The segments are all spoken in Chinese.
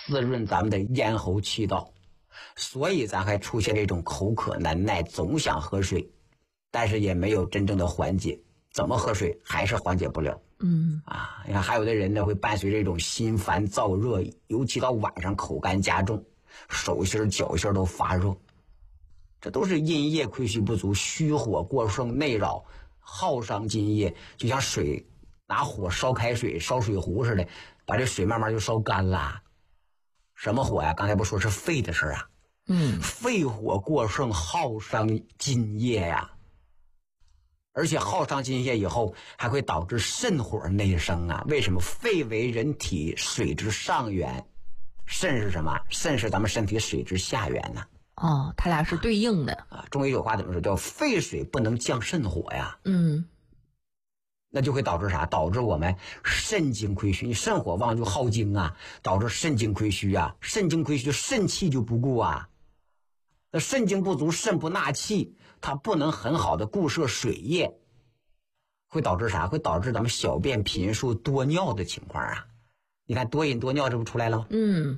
滋润咱们的咽喉气道，所以咱还出现这种口渴难耐，总想喝水，但是也没有真正的缓解，怎么喝水还是缓解不了。你看还有的人呢会伴随这种心烦燥热，尤其到晚上口干加重，手心脚心都发热，这都是阴液亏虚不足，虚火过盛，内扰耗伤津液，就像水拿火烧开水，烧水壶似的，把这水慢慢就烧干了。什么火呀？刚才不说是肺的事啊。肺火过盛，耗伤津液呀。而且耗伤津液以后还会导致肾火内生啊。为什么？肺为人体水之上源，肾是什么？肾是咱们身体水之下源呢。 它俩是对应的中医有话怎么说？叫肺水不能降肾火呀。那就会导致啥？导致我们肾精亏虚，你肾火旺就耗精啊，导致肾精亏虚啊，肾精亏虚，肾气就不顾啊。那肾精不足，肾不纳气，它不能很好的固摄水液，会导致啥？会导致咱们小便频数多尿的情况啊。你看多饮多尿，这不出来了吗？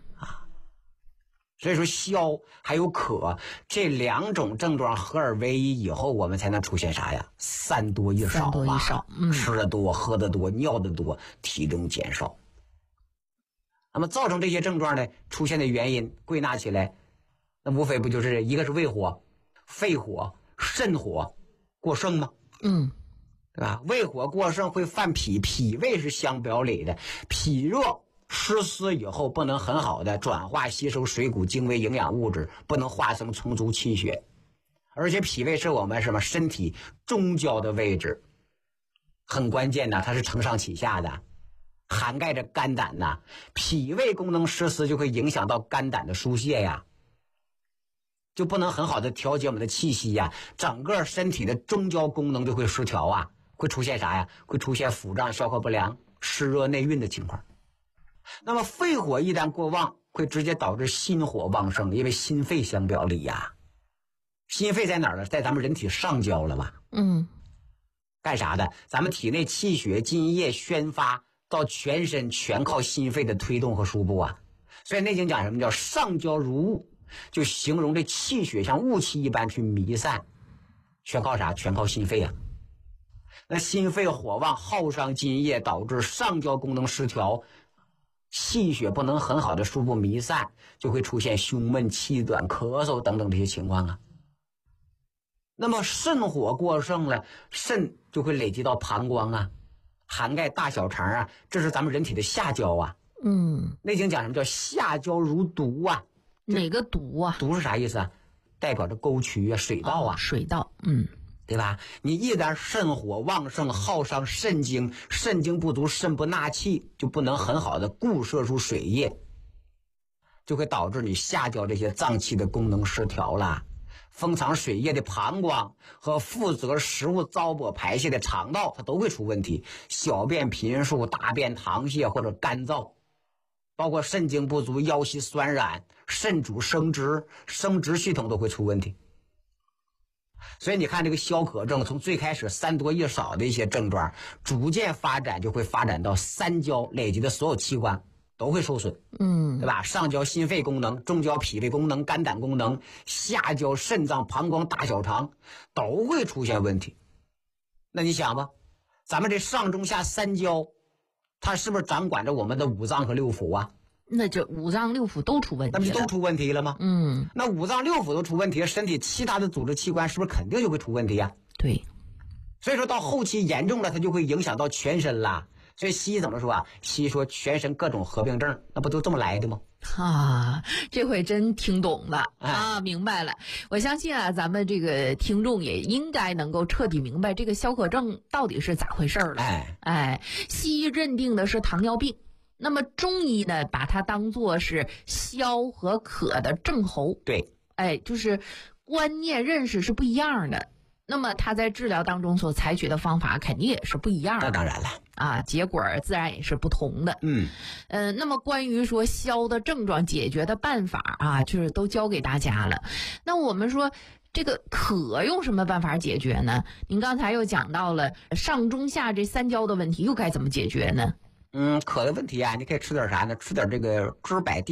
所以说消还有渴这两种症状合二为一以后，我们才能出现啥呀？三多一少嘛。吃的多，喝的多，尿的多，体重减少。那么造成这些症状呢，出现的原因归纳起来，那无非不就是一个是胃火、肺火、肾火过盛吗？对吧？胃火过盛会犯脾，脾胃是相表里的，脾热湿湿以后不能很好的转化吸收水谷精微营养物质，不能化生充足气血。而且脾胃是我们什么身体中焦的位置，很关键的，它是承上启下的，涵盖着肝胆呐。脾胃功能失司就会影响到肝胆的疏泄呀，就不能很好的调节我们的气息呀，整个身体的中焦功能就会失调啊，会出现啥呀？会出现腹胀、消化不良、湿热内蕴的情况。那么肺火一旦过旺，会直接导致心火旺盛，因为心肺相表里呀。心肺在哪儿呢？在咱们人体上焦了吧？干啥的？咱们体内气血津液宣发到全身，全靠心肺的推动和输布啊。所以内经讲什么叫上焦如雾，就形容这气血像雾气一般去弥散，全靠啥？全靠心肺啊。那心肺火旺，耗伤津液，导致上焦功能失调，气血不能很好的输布弥散，就会出现胸闷、气短、咳嗽等等这些情况啊。那么肾火过盛了，肾就会累积到膀胱啊，涵盖大小肠啊，这是咱们人体的下焦啊。内经讲什么叫下焦如毒啊？ 哪个毒啊？ 毒是啥意思啊？代表着沟渠啊，水道啊。 水道， 对吧？你一旦肾火旺盛，耗伤肾精，肾精不足，肾不纳气，就不能很好的固摄出水液，就会导致你下焦这些脏器的功能失调了。封藏水液的膀胱和负责食物糟粕排泄的肠道，它都会出问题。小便频数、大便溏泻或者干燥，包括肾精不足、腰膝酸软、肾主生殖系统都会出问题。所以你看这个消渴症，从最开始三多一少的一些症状，逐渐发展就会发展到三焦，累积的所有器官都会受损，对吧？上焦心肺功能，中焦脾胃功能、肝胆功能，下焦肾脏、膀胱、大小肠都会出现问题。那你想吧，咱们这上中下三焦，它是不是掌管着我们的五脏和六腑啊？ 那这五脏六腑都出问题了， 那不都出问题了吗？那五脏六腑都出问题，身体其他的组织器官是不是肯定就会出问题啊？ 对， 所以说到后期严重了，它就会影响到全身啦。所以西医怎么说啊？西医说全身各种合并症，那不都这么来的吗？ 这回真听懂了明白了。我相信啊，咱们这个听众也应该能够彻底明白这个消渴症到底是咋回事了。西医认定的是糖尿病，那么中医呢，把它当作是消和渴的症候。 对， 就是观念认识是不一样的。那么他在治疗当中所采取的方法肯定也是不一样的。 那当然了结果自然也是不同的。那么关于说消的症状解决的办法就是都教给大家了。那我们说这个渴用什么办法解决呢？您刚才又讲到了上中下这三焦的问题，又该怎么解决呢？ 渴的问题啊，你可以吃点啥呢？吃点这个知柏地